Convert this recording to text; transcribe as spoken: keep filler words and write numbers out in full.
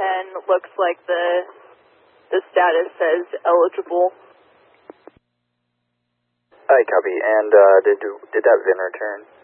ten looks like the the status says eligible. Alright, copy. And uh, did did that V I N return?